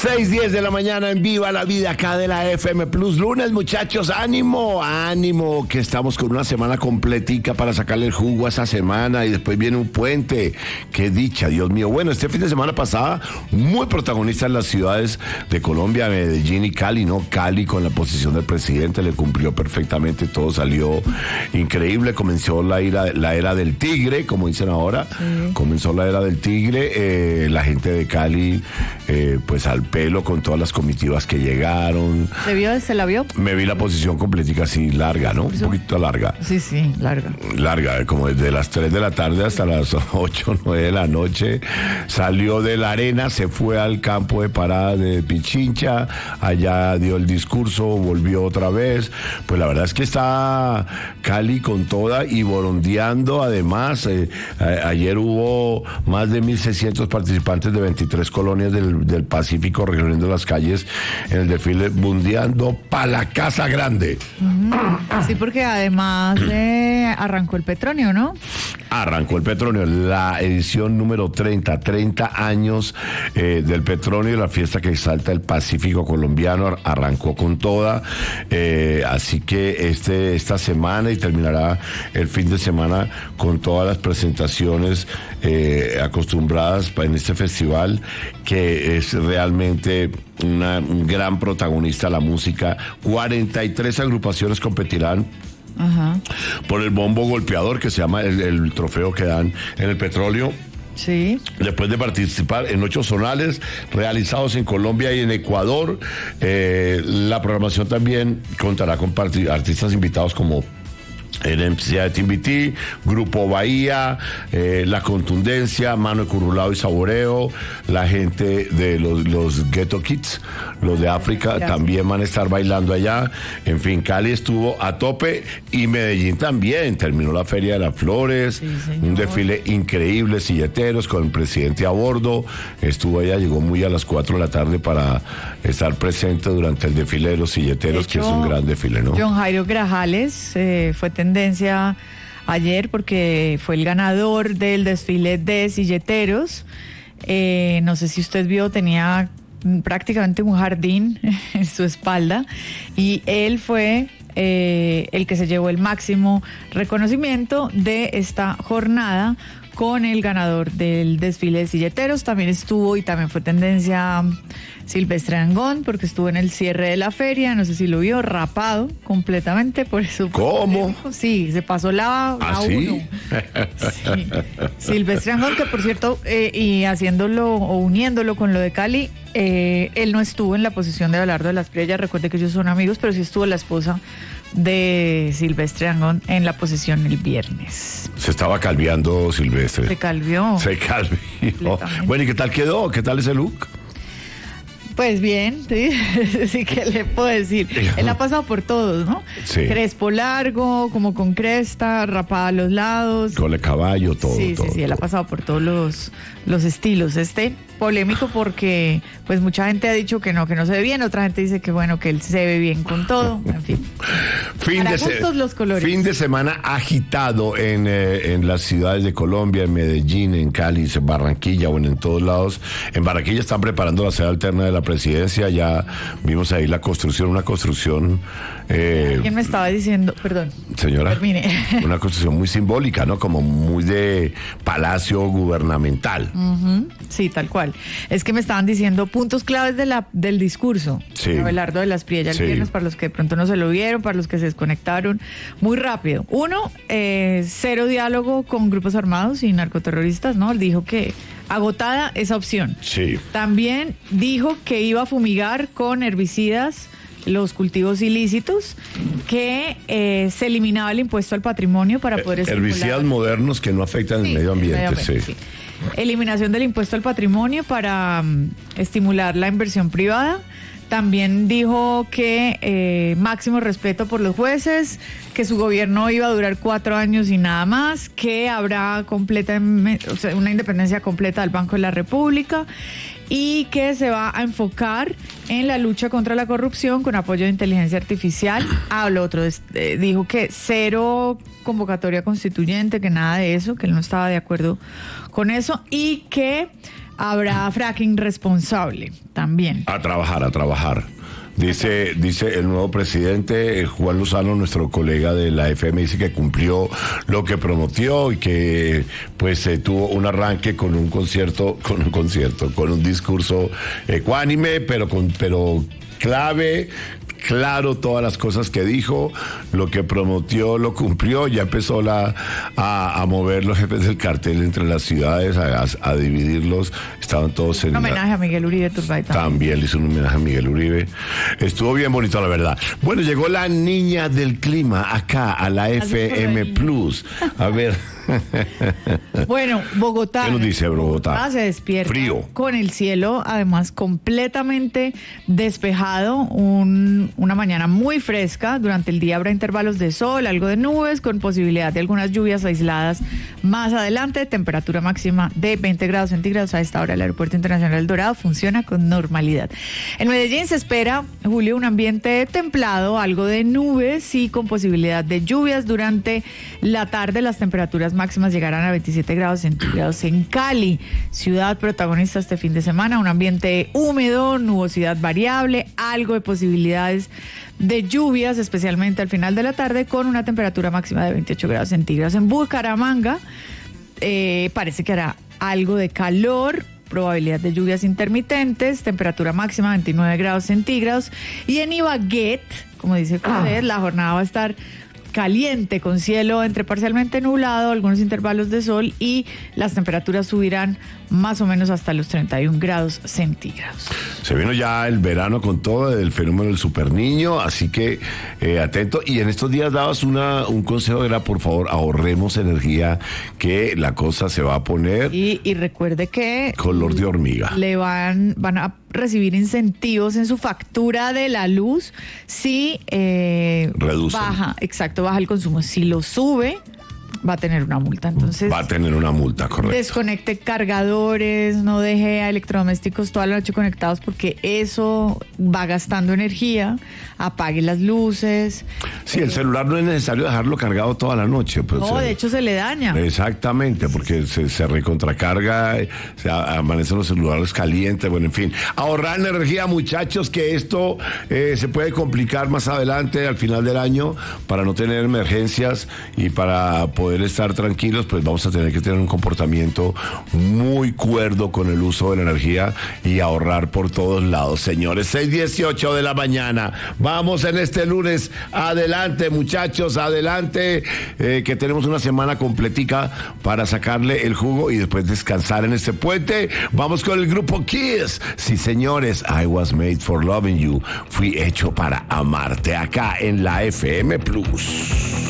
6:10 de la mañana en Viva la Vida acá de la FM Plus. Lunes, muchachos, ánimo, ánimo, que estamos con una semana completica para sacarle el jugo a esa semana y después viene un puente. Qué dicha, Dios mío. Bueno, este fin de semana pasada, muy protagonista en las ciudades de Colombia, Medellín y Cali, ¿no? Cali con la posición del presidente le cumplió perfectamente, todo salió increíble. Comenzó la era del tigre, como dicen ahora. Sí. Comenzó la era del tigre, la gente de Cali, pues al pelo con todas las comitivas que llegaron. ¿Se la vio? Me vi la posición completica así larga, ¿no? Un poquito larga. Sí, larga. Larga, como desde las 3 de la tarde hasta las 8, 9 de la noche. Salió de la arena, se fue al campo de parada de Pichincha, allá dio el discurso, volvió otra vez. Pues la verdad es que está Cali con toda y borondeando. Además, ayer hubo más de 1.600 participantes de 23 colonias del Pacífico recorriendo las calles en el desfile bundeando pa' la Casa Grande. Sí, porque además arrancó el Petronio, ¿no? Arrancó el Petronio, la edición número 30 años del Petronio, la fiesta que exalta el Pacífico colombiano, arrancó con toda, así que esta semana y terminará el fin de semana con todas las presentaciones acostumbradas en este festival, que es realmente un gran protagonista la música. 43 agrupaciones competirán. Ajá. Por el bombo golpeador, que se llama el trofeo que dan en el Petróleo. Sí. Después de participar en 8 zonales realizados en Colombia y en Ecuador, la programación también contará con artistas invitados como de Timbití, Grupo Bahía, La Contundencia, Mano de Curulao y Saboreo, la gente de los Ghetto Kids, los de África. Gracias. También van a estar bailando allá. En fin, Cali estuvo a tope y Medellín también. Terminó la Feria de las Flores, sí, un desfile increíble, silleteros con el presidente a bordo. Estuvo allá, llegó muy a las 4 de la tarde para estar presente durante el desfile de los silleteros, que es un gran desfile, ¿no? John Jairo Grajales fue tendencia ayer porque fue el ganador del desfile de silleteros. No sé si usted vio, tenía prácticamente un jardín en su espalda y él fue el que se llevó el máximo reconocimiento de esta jornada con el ganador del desfile de silleteros. También estuvo y también fue tendencia Silvestre Dangond, porque estuvo en el cierre de la feria, no sé si lo vio, rapado completamente, por eso. ¿Cómo? Sí, se pasó la ¿sí? 1. Sí. Silvestre Dangond, que por cierto, y haciéndolo o uniéndolo con lo de Cali, él no estuvo en la posición de Abelardo de las Priellas, recuerde que ellos son amigos, pero sí estuvo la esposa de Silvestre Dangond en la posición el viernes. Se estaba calviando Silvestre. Se calvió. Bueno, ¿y qué tal quedó? ¿Qué tal ese look? Pues bien, sí que le puedo decir. Él ha pasado por todos, ¿no? Sí. Crespo largo, como con cresta, rapada a los lados. Con el caballo, todo. Sí, él ha pasado por todos los estilos. Polémico porque pues mucha gente ha dicho que no se ve bien, otra gente dice que bueno, que él se ve bien con todo, en fin. Para gustos los colores. Fin de semana agitado en las ciudades de Colombia, en Medellín, en Cali, en Barranquilla, bueno, en todos lados. En Barranquilla están preparando la sede alterna de la presidencia, ya vimos ahí una construcción. ¿Quién me estaba diciendo? Perdón. Señora. Termine. Una construcción muy simbólica, ¿no? Como muy de palacio gubernamental. Uh-huh. Sí, tal cual. Es que me estaban diciendo puntos claves del discurso. Sí. Abelardo de las Priellas el viernes, para los que de pronto no se lo vieron, para los que se desconectaron. Muy rápido. 1, 0 diálogo con grupos armados y narcoterroristas, ¿no? Él dijo que agotada esa opción. Sí. También dijo que iba a fumigar con herbicidas los cultivos ilícitos, que se eliminaba el impuesto al patrimonio para poder estimular... Herbicidas modernos que no afectan el medio ambiente, sí. Eliminación del impuesto al patrimonio para estimular la inversión privada. También dijo que máximo respeto por los jueces, que su gobierno iba a durar 4 años y nada más, que habrá una independencia completa del Banco de la República y que se va a enfocar en la lucha contra la corrupción con apoyo de inteligencia artificial. Habló otro, dijo que 0 convocatoria constituyente, que nada de eso, que él no estaba de acuerdo con eso y que Habrá fracking responsable también. A trabajar. Dice el nuevo presidente, Juan Lozano, nuestro colega de la FM, dice que cumplió lo que prometió y que pues tuvo un arranque con un discurso ecuánime, pero claro, todas las cosas que dijo, lo que prometió, lo cumplió. Ya empezó a mover los jefes del cartel entre las ciudades, a dividirlos. Estaban todos en... Un homenaje a Miguel Uribe Turbay también le hizo un homenaje a Miguel Uribe. Estuvo bien bonito, la verdad. Bueno, llegó la niña del clima acá a la FM Plus. A ver... Bueno, Bogotá. ¿Qué nos dice Bogotá? Se despierta frío, con el cielo además completamente despejado, una mañana muy fresca. Durante el día habrá intervalos de sol, algo de nubes, con posibilidad de algunas lluvias aisladas más adelante. Temperatura máxima de 20 grados centígrados. A esta hora el Aeropuerto Internacional El Dorado funciona con normalidad. En Medellín se espera, Julio, un ambiente templado, algo de nubes y con posibilidad de lluvias durante la tarde. Las temperaturas máximas llegarán a 27 grados centígrados. En Cali, ciudad protagonista este fin de semana, un ambiente húmedo, nubosidad variable, algo de posibilidades de lluvias, especialmente al final de la tarde, con una temperatura máxima de 28 grados centígrados. En Bucaramanga parece que hará algo de calor, probabilidad de lluvias intermitentes, temperatura máxima 29 grados centígrados. Y en Ibagué, como dice usted, la jornada va a estar caliente, con cielo entre parcialmente nublado, algunos intervalos de sol, y las temperaturas subirán más o menos hasta los 31 grados centígrados. Se vino ya el verano con todo el fenómeno del superniño, así que atento. Y en estos días dabas un consejo, era por favor ahorremos energía, que la cosa se va a poner... Y recuerde que... color de hormiga. Le van a recibir incentivos en su factura de la luz si reduce. Baja el consumo. Si lo sube, va a tener una multa. Entonces, va a tener una multa, correcto. Desconecte cargadores, no deje a electrodomésticos toda la noche conectados, porque eso va gastando energía. Apague las luces. Sí, el celular no es necesario dejarlo cargado toda la noche. Pues, no, de hecho se le daña. Exactamente, porque se recontracarga, se amanecen los celulares calientes, bueno, en fin. Ahorrar energía, muchachos, que esto se puede complicar más adelante, al final del año, para no tener emergencias y para poder estar tranquilos, pues vamos a tener que tener un comportamiento muy cuerdo con el uso de la energía y ahorrar por todos lados, señores. 6:18 de la mañana. Vamos en este lunes. Adelante, muchachos, adelante, que tenemos una semana completica para sacarle el jugo y después descansar en este puente. Vamos con el grupo Kiss. Sí, señores, I was made for loving you. Fui hecho para amarte, acá en la FM Plus.